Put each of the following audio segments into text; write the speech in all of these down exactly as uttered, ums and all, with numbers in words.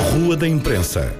Rua da Imprensa.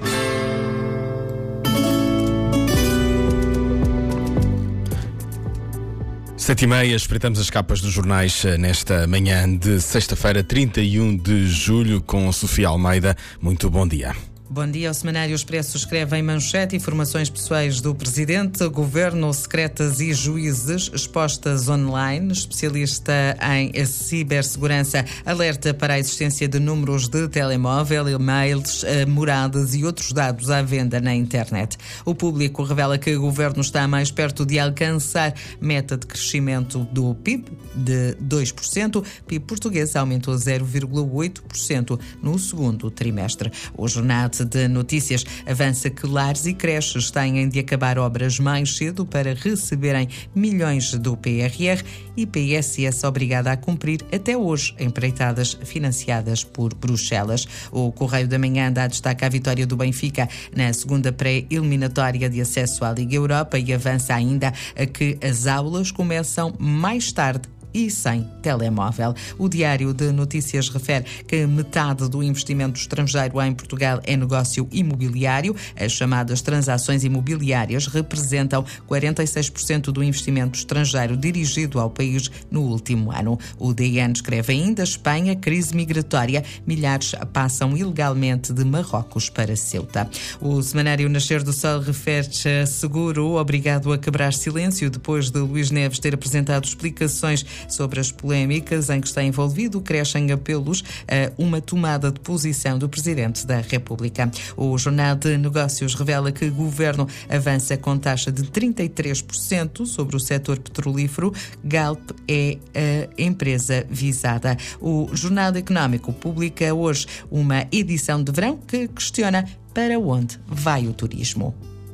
Sete e meia, espreitamos as capas dos jornais nesta manhã de sexta-feira, trinta e um de julho, com Sofia Almeida. Muito bom dia. Bom dia. O Semanário Expresso escreve em manchete: informações pessoais do Presidente, Governo, secretas e juízes expostas online. Especialista em cibersegurança alerta para a existência de números de telemóvel, e-mails, moradas e outros dados à venda na internet. O Público revela que o Governo está mais perto de alcançar meta de crescimento do P I B de dois por cento. O P I B português aumentou zero vírgula oito por cento no segundo trimestre. O Jornal de Notícias avança que lares e creches têm de acabar obras mais cedo para receberem milhões do P R R e P S S obrigada a cumprir até hoje empreitadas financiadas por Bruxelas. O Correio da Manhã dá destaque à vitória do Benfica na segunda pré-eliminatória de acesso à Liga Europa e avança ainda a que as aulas começam mais tarde e sem telemóvel. O Diário de Notícias refere que metade do investimento estrangeiro em Portugal é negócio imobiliário. As chamadas transações imobiliárias representam quarenta e seis por cento do investimento estrangeiro dirigido ao país no último ano. O D N escreve ainda: Espanha, crise migratória, milhares passam ilegalmente de Marrocos para Ceuta. O Semanário Nascer do Sol refere-se a Seguro, obrigado a quebrar silêncio depois de Luís Neves ter apresentado explicações sobre as polémicas em que está envolvido. Crescem apelos a uma tomada de posição do Presidente da República. O Jornal de Negócios revela que o Governo avança com taxa de trinta e três por cento sobre o setor petrolífero. Galp é a empresa visada. O Jornal Económico publica hoje uma edição de verão que questiona para onde vai o turismo.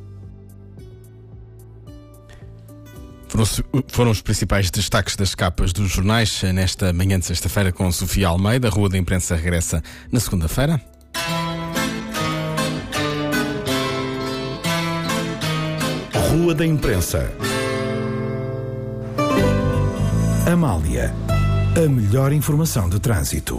Foram os principais destaques das capas dos jornais nesta manhã de sexta-feira com Sofia Almeida. A Rua da Imprensa regressa na segunda-feira. Rua da Imprensa. Amália, a melhor informação de trânsito.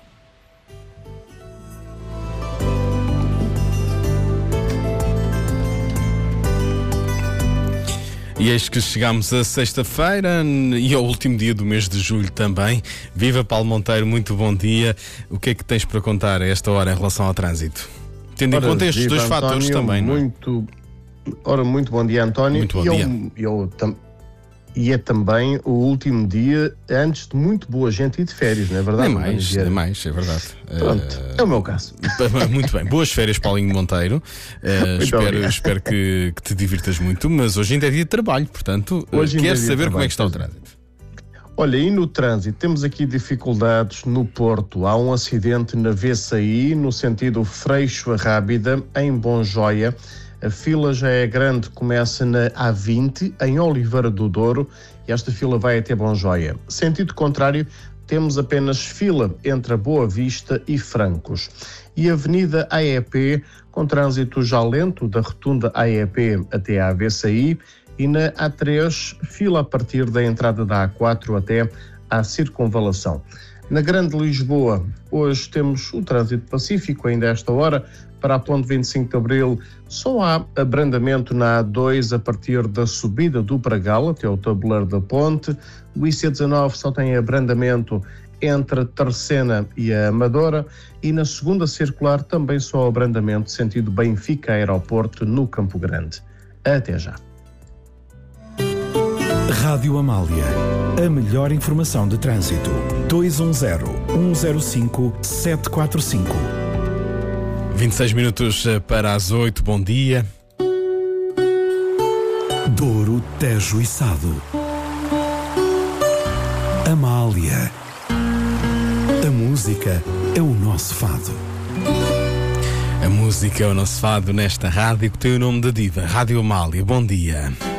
E eis que chegamos a sexta-feira e ao último dia do mês de julho também. Viva Paulo Monteiro, muito bom dia. O que é que tens para contar a esta hora em relação ao trânsito? Tendo Ora, em conta estes dois António, fatores também, não é? Muito, ora, muito bom dia, António. Muito bom e dia. Eu, eu, tam, e é também o último dia antes de muito boa gente ir de férias, não é verdade? Nem mais, nem mais, é verdade. Pronto, uh... é o meu caso. Muito bem, boas férias, Paulinho Monteiro. Uh, espero espero que, que te divirtas muito, mas hoje ainda é dia de trabalho, portanto, uh, quero saber como é que está o trânsito. Olha, e no trânsito temos aqui dificuldades no Porto. Há um acidente na V C I, no sentido Freixo a Rábida, em Bonjoia. A fila já é grande, começa na A vinte, em Oliveira do Douro, e esta fila vai até Bonjoia. Sentido contrário, temos apenas fila entre a Boa Vista e Francos. E a Avenida A E P, com trânsito já lento, da rotunda A E P até à V C I, e na A três, fila a partir da entrada da A quatro até à Circunvalação. Na Grande Lisboa, hoje temos o trânsito pacífico, ainda a esta hora, para a Ponte vinte e cinco de Abril, só há abrandamento na A dois a partir da subida do Pragal até o tabuleiro da ponte. O I C dezanove só tem abrandamento entre a Terceira e a Amadora, e na segunda circular também só abrandamento sentido Benfica Aeroporto no Campo Grande. Até já. Rádio Amália, a melhor informação de trânsito. dois um zero, um zero cinco, sete quatro cinco. vinte e seis minutos para as oito, bom dia. Douro, Tejo e Sado. Amália. A música é o nosso fado. A música é o nosso fado nesta rádio que tem o nome da diva, Rádio Amália. Bom dia.